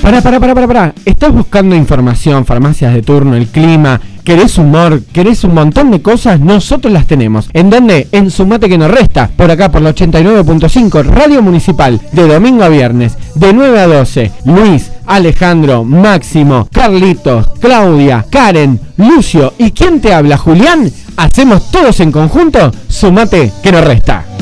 Pará. ¿Estás buscando información, farmacias de turno, el clima? ¿Querés humor? ¿Querés un montón de cosas? Nosotros las tenemos. ¿En dónde? En Sumate que nos resta. Por acá, por la 89.5, Radio Municipal. De domingo a viernes, de 9 a 12. Luis, Alejandro, Máximo, Carlitos, Claudia, Karen, Lucio y ¿quién te habla? Julián. Hacemos todos en conjunto Sumate que nos resta.